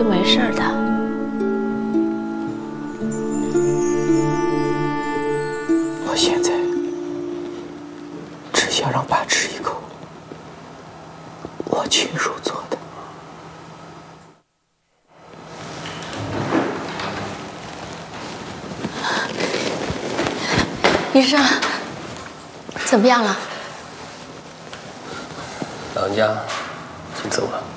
会没事的。 我现在只想让爸吃一口我亲手做的。 医生，怎么样了？ 老人家，请走了。